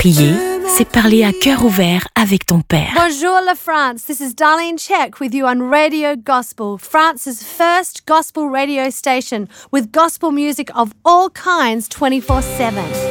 prier, c'est parler à cœur ouvert avec ton Père. Bonjour la France, this is Darlene Check with you on Radio Gospel, France's first gospel radio station with gospel music of all kinds 24/7.